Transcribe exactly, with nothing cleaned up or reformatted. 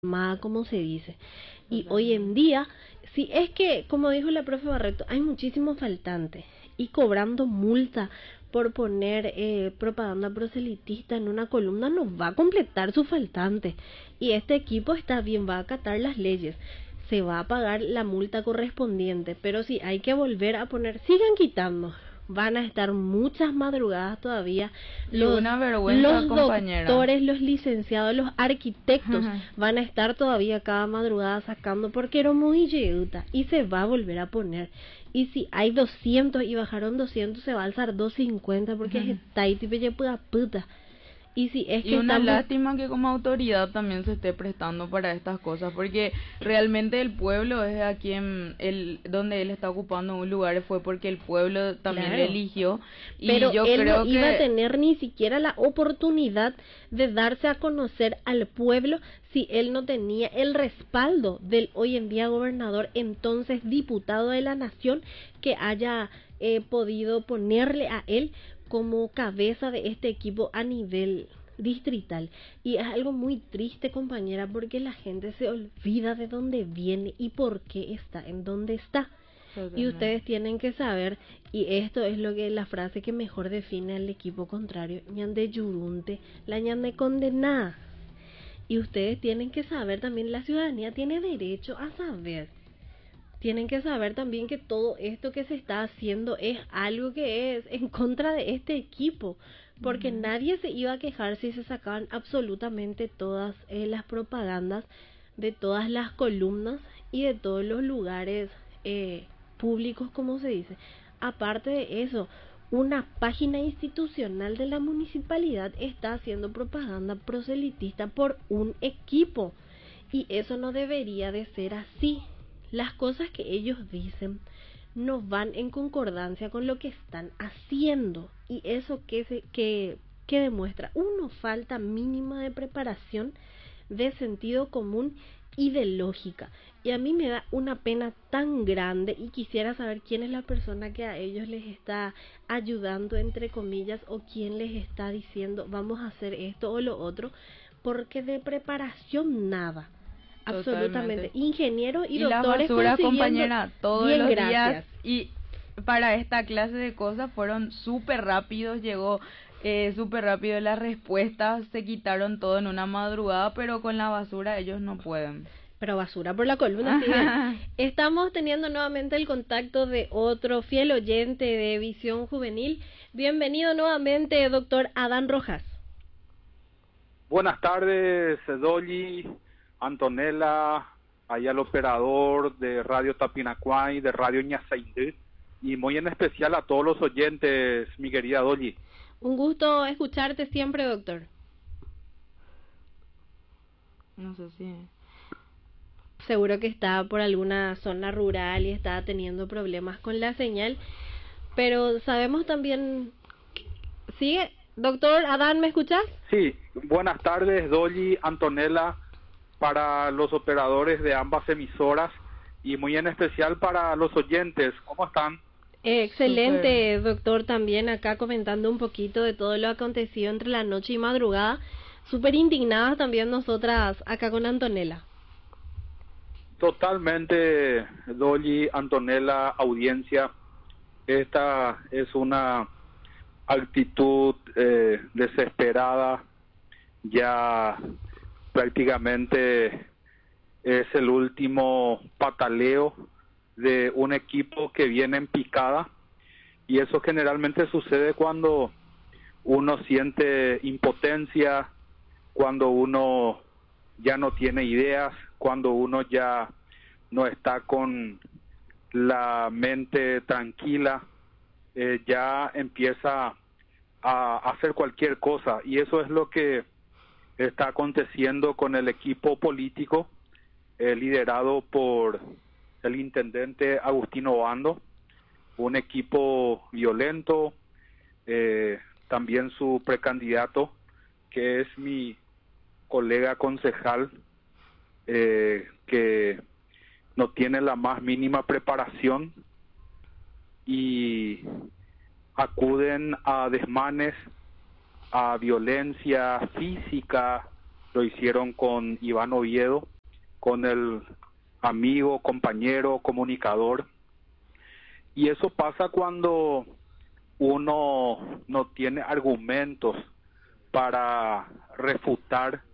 más, como se dice. Y hoy en día, si es que, como dijo la profe Barreto, hay muchísimos faltantes y cobrando multa por poner eh, propaganda proselitista en una columna no va a completar su faltante. Y este equipo está bien, va a acatar las leyes, se va a pagar la multa correspondiente, pero si hay que volver a poner, sigan quitando. Van a estar muchas madrugadas todavía. Los, una vergüenza, los compañera. doctores, los licenciados, los arquitectos van a estar todavía cada madrugada sacando porque era muy lleguta y se va a volver a poner. Y si hay doscientos y bajaron doscientos, se va a alzar doscientos cincuenta porque es taiti pe puta. Y si es que y una estamos... lástima que como autoridad también se esté prestando para estas cosas, porque realmente el pueblo es a quien él, donde él está ocupando un lugar fue porque el pueblo también Claro. le eligió. Y pero yo él creo no que iba a tener ni siquiera la oportunidad de darse a conocer al pueblo si él no tenía el respaldo del hoy en día gobernador, entonces diputado de la nación, que haya eh, podido ponerle a él como cabeza de este equipo a nivel distrital. Y es algo muy triste, compañera, porque la gente se olvida de dónde viene y por qué está en donde está. Y ustedes tienen que saber, y esto es lo que la frase que mejor define al equipo contrario, ñande yurunte, la ñande condenada. Y ustedes tienen que saber también, la ciudadanía tiene derecho a saber. Tienen que saber también que todo esto que se está haciendo es algo que es en contra de este equipo, porque uh-huh. nadie se iba a quejar si se sacaban absolutamente todas eh, las propagandas de todas las columnas y de todos los lugares eh, públicos, como se dice. Aparte de eso, una página institucional de la municipalidad está haciendo propaganda proselitista por un equipo, y eso no debería de ser así. Las cosas que ellos dicen no van en concordancia con lo que están haciendo, y eso que se, que, que demuestra una falta mínima de preparación, de sentido común y de lógica. Y a mí me da una pena tan grande, y quisiera saber quién es la persona que a ellos les está ayudando, entre comillas, o quién les está diciendo vamos a hacer esto o lo otro, porque de preparación nada. Absolutamente. Totalmente. Ingenieros y, y doctores las basuras, compañera, todos bien, los gracias. días, y para esta clase de cosas fueron súper rápidos, llegó eh, súper rápido las respuestas, se quitaron todo en una madrugada, pero con la basura ellos no pueden. Pero basura por la columna, sí, bien. Estamos teniendo nuevamente el contacto de otro fiel oyente de Visión Juvenil. Bienvenido nuevamente, doctor Adán Rojas. Buenas tardes, Dolly, Antonella, ahí al operador de Radio Tapinacuay, de Radio Ñasaindú, y muy en especial a todos los oyentes, mi querida Dolly. Un gusto escucharte siempre, doctor. No sé si... Seguro que está por alguna zona rural y está teniendo problemas con la señal, pero sabemos también... ¿Sigue? Doctor Adán, ¿me escuchas? Sí, buenas tardes, Dolly, Antonella, para los operadores de ambas emisoras y muy en especial para los oyentes. ¿Cómo están? Eh, excelente, Super. Doctor, también acá comentando un poquito de todo lo acontecido entre la noche y madrugada. Súper indignadas también nosotras acá con Antonella. Totalmente, Dolly, Antonella, audiencia. Esta es una actitud eh, desesperada, ya prácticamente es el último pataleo de un equipo que viene en picada, y eso generalmente sucede cuando uno siente impotencia, cuando uno ya no tiene ideas, cuando uno ya no está con la mente tranquila, eh, ya empieza a hacer cualquier cosa, y eso es lo que está aconteciendo con el equipo político eh, liderado por el intendente Agustino Obando, un equipo violento, eh, también su precandidato, que es mi colega concejal, eh, que no tiene la más mínima preparación, y acuden a desmanes, a violencia física, lo hicieron con Iván Oviedo, con el amigo, compañero, comunicador. Y eso pasa cuando uno no tiene argumentos para refutar